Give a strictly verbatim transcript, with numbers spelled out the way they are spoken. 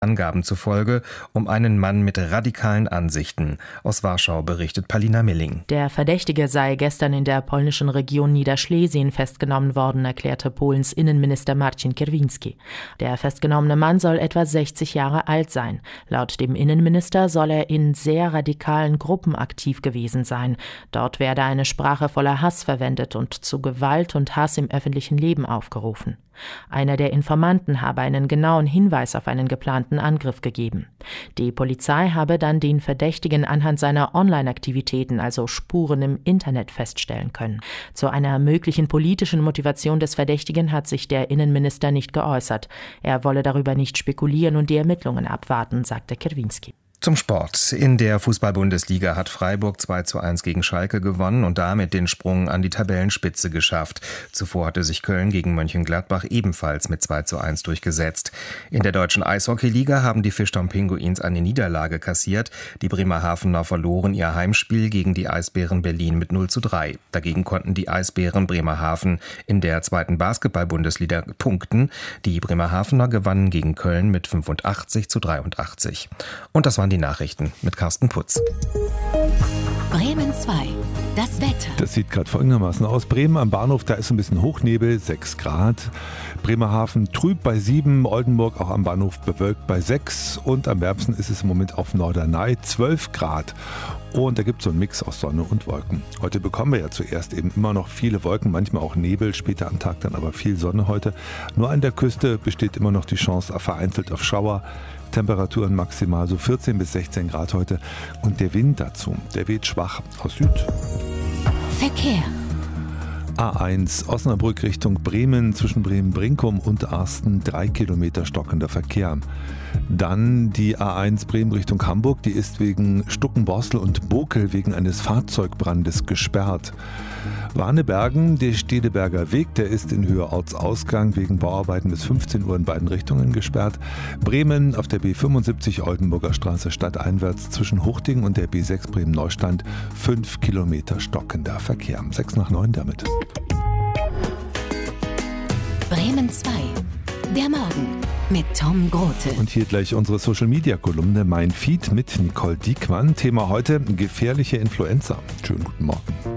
Angaben zufolge um einen Mann mit radikalen Ansichten. Aus Warschau berichtet Palina Milling. Der Verdächtige sei gestern in der polnischen Region Niederschlesien festgenommen worden, erklärte Polens Innenminister Marcin Kierwiński. Der festgenommene Mann soll etwa sechzig Jahre alt sein. Laut dem Innenminister soll er in sehr radikalen Gruppen aktiv gewesen sein. Dort werde eine Sprache voller Hass verwendet und zu Gewalt und Hass im öffentlichen Leben aufgerufen. Einer der Informanten habe einen genauen Hinweis auf einen geplanten Angriff gegeben. Die Polizei habe dann den Verdächtigen anhand seiner Online-Aktivitäten, also Spuren im Internet, feststellen können. Zu einer möglichen politischen Motivation des Verdächtigen hat sich der Innenminister nicht geäußert. Er wolle darüber nicht spekulieren und die Ermittlungen abwarten, sagte Kierwiński. Zum Sport. In der Fußball-Bundesliga hat Freiburg zwei zu eins gegen Schalke gewonnen und damit den Sprung an die Tabellenspitze geschafft. Zuvor hatte sich Köln gegen Mönchengladbach ebenfalls mit zwei zu eins durchgesetzt. In der deutschen Eishockeyliga haben die Fischtown Pinguins eine Niederlage kassiert. Die Bremerhavener verloren ihr Heimspiel gegen die Eisbären Berlin mit null zu drei. Dagegen konnten die Eisbären Bremerhaven in der zweiten Basketball-Bundesliga punkten. Die Bremerhavener gewannen gegen Köln mit fünfundachtzig zu dreiundachtzig. Und das waren die Nachrichten mit Carsten Putz. Bremen zwei. Das Wetter. Das sieht gerade folgendermaßen aus. Bremen am Bahnhof, da ist ein bisschen Hochnebel, sechs Grad. Bremerhaven trüb bei sieben, Oldenburg auch am Bahnhof bewölkt bei sechs und am wärmsten ist es im Moment auf Norderney, zwölf Grad. Und da gibt es so einen Mix aus Sonne und Wolken. Heute bekommen wir ja zuerst eben immer noch viele Wolken, manchmal auch Nebel, später am Tag dann aber viel Sonne heute. Nur an der Küste besteht immer noch die Chance vereinzelt auf Schauer. Temperaturen maximal so vierzehn bis sechzehn Grad heute. Und der Wind dazu, der weht schwach aus Süd. Verkehr. A eins Osnabrück Richtung Bremen, zwischen Bremen-Brinkum und Arsten drei Kilometer stockender Verkehr. Dann die A eins Bremen Richtung Hamburg, die ist wegen Stuckenborstel und Bokel wegen eines Fahrzeugbrandes gesperrt. Warnebergen, der Stedeberger Weg, der ist in Höhe Ortsausgang wegen Bauarbeiten bis fünfzehn Uhr in beiden Richtungen gesperrt. Bremen auf der B fünfundsiebzig Oldenburger Straße stadteinwärts zwischen Huchting und der B sechs Bremen-Neustand fünf Kilometer stockender Verkehr. sechs nach neun damit. Bremen zwei. Der Morgen mit Tom Grote. Und hier gleich unsere Social-Media-Kolumne Mein Feed mit Nicole Diekmann. Thema heute: gefährliche Influencer. Schönen guten Morgen.